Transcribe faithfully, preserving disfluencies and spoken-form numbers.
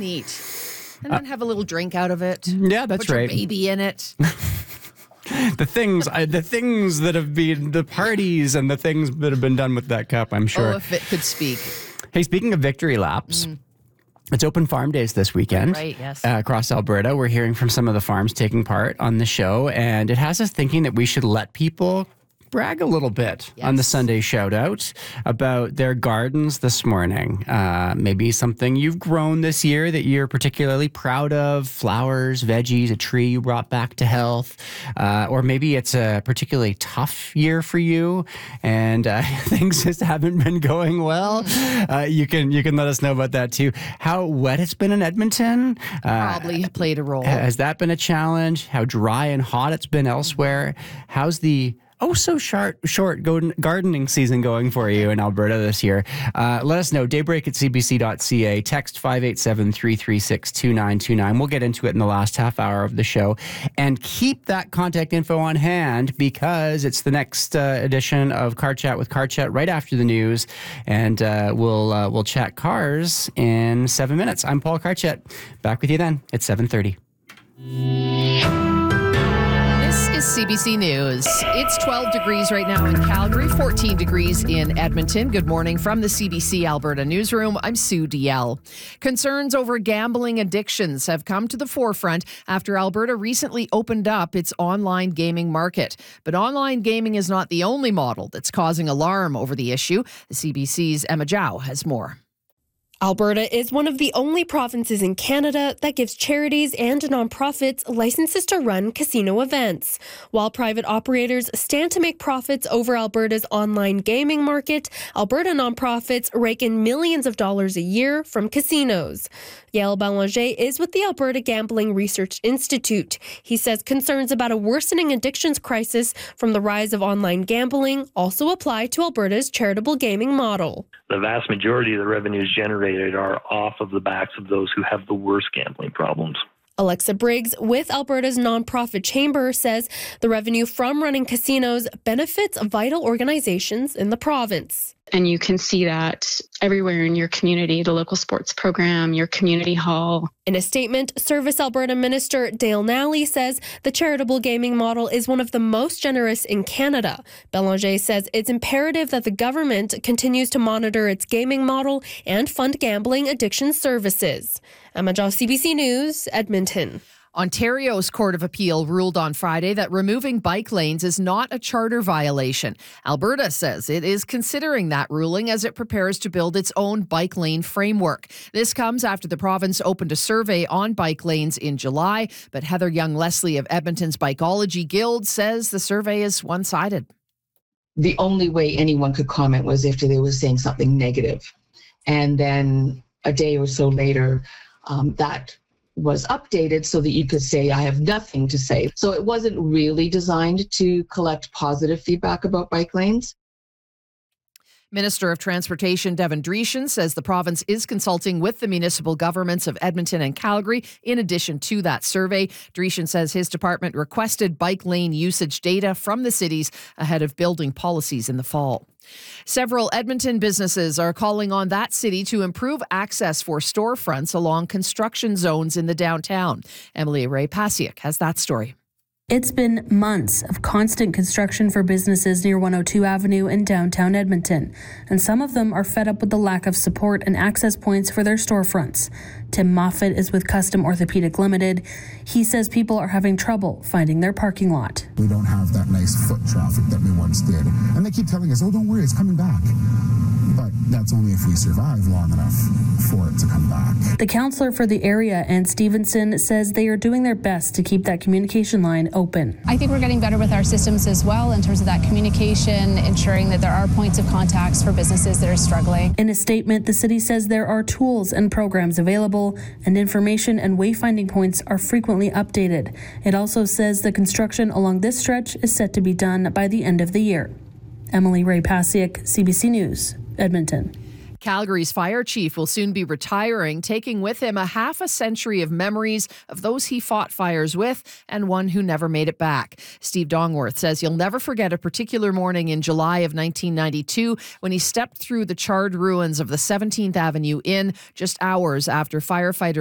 neat. And then have a little drink out of it. Yeah, that's Put right. Your baby in it. The things, I, the things that have been, the parties and the things that have been done with that cup, I'm sure. Oh, if it could speak. Hey, speaking of victory laps, mm. it's Open Farm Days this weekend. Right, yes. Uh, across Alberta. We're hearing from some of the farms taking part on the show, and it has us thinking that we should let people brag a little bit yes. on the Sunday shout out about their gardens this morning. Uh, maybe something you've grown this year that you're particularly proud of, flowers, veggies, a tree you brought back to health, uh, or maybe it's a particularly tough year for you and uh, things just haven't been going well. Uh, you can you can let us know about that too. How wet it's been in Edmonton. Uh, Probably played a role. Has that been a challenge? How dry and hot it's been elsewhere? How's the oh so short, short gardening season going for you in Alberta this year? Uh, let us know. Daybreak at c b c dot c a. Text five eight seven, three three six, two nine two nine. We'll get into it in the last half hour of the show. And keep that contact info on hand because it's the next uh, edition of Car Chat with Car Chat right after the news. And uh, we'll uh, we'll chat cars in seven minutes. I'm Paul Carchet. Back with you then at seven thirty. This is C B C News. It's twelve degrees right now in Calgary, fourteen degrees in Edmonton. Good morning from the C B C Alberta newsroom. I'm Sue Diel. Concerns over gambling addictions have come to the forefront after Alberta recently opened up its online gaming market. But online gaming is not the only model that's causing alarm over the issue. The C B C's Emma Zhao has more. Alberta is one of the only provinces in Canada that gives charities and nonprofits licenses to run casino events. While private operators stand to make profits over Alberta's online gaming market, Alberta nonprofits rake in millions of dollars a year from casinos. Yael Belanger is with the Alberta Gambling Research Institute. He says concerns about a worsening addictions crisis from the rise of online gambling also apply to Alberta's charitable gaming model. The vast majority of the revenues generated are off of the backs of those who have the worst gambling problems. Alexa Briggs with Alberta's nonprofit chamber says the revenue from running casinos benefits vital organizations in the province. And you can see that everywhere in your community, the local sports program, your community hall. In a statement, Service Alberta Minister Dale Nally says the charitable gaming model is one of the most generous in Canada. Belanger says it's imperative that the government continues to monitor its gaming model and fund gambling addiction services. Emma Zhao, C B C News, Edmonton. Ontario's Court of Appeal ruled on Friday that removing bike lanes is not a charter violation. Alberta says it is considering that ruling as it prepares to build its own bike lane framework. This comes after the province opened a survey on bike lanes in July, but Heather Young-Leslie of Edmonton's Bikeology Guild says the survey is one-sided. The only way anyone could comment was if they were saying something negative. And then a day or so later, um, that was updated so that you could say, I have nothing to say. So it wasn't really designed to collect positive feedback about bike lanes. Minister of Transportation Devin Dreeshen says the province is consulting with the municipal governments of Edmonton and Calgary in addition to that survey. Dreeshen says his department requested bike lane usage data from the cities ahead of building policies in the fall. Several Edmonton businesses are calling on that city to improve access for storefronts along construction zones in the downtown. Emily Ray Pasiak has that story. It's been months of constant construction for businesses near one oh two Avenue in downtown Edmonton, and some of them are fed up with the lack of support and access points for their storefronts. Tim Moffat is with Custom Orthopedic Limited. He says people are having trouble finding their parking lot. We don't have that nice foot traffic that we once did. And they keep telling us, oh, don't worry, it's coming back. But that's only if we survive long enough for it to come back. The councillor for the area, Ann Stevenson, says they are doing their best to keep that communication line open. I think we're getting better with our systems as well in terms of that communication, ensuring that there are points of contacts for businesses that are struggling. In a statement, the city says there are tools and programs available, and information and wayfinding points are frequently updated. It also says the construction along this stretch is set to be done by the end of the year. Emily Ray Pasiak, C B C News, Edmonton. Calgary's fire chief will soon be retiring, taking with him a half a century of memories of those he fought fires with and one who never made it back. Steve Dongworth says he'll never forget a particular morning in July of nineteen ninety-two when he stepped through the charred ruins of the seventeenth Avenue Inn just hours after firefighter